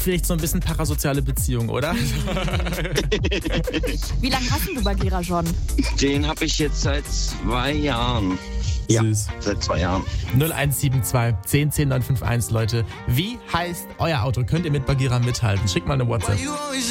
vielleicht so ein bisschen parasoziale Beziehung, oder? Wie lange hast du Bagheera schon? Den habe ich jetzt seit 2 Jahren. Ja, Süß. seit 2 Jahren. 0172 10 10 951, Leute. Wie heißt euer Auto? Könnt ihr mit Bagheera mithalten? Schickt mal eine WhatsApp.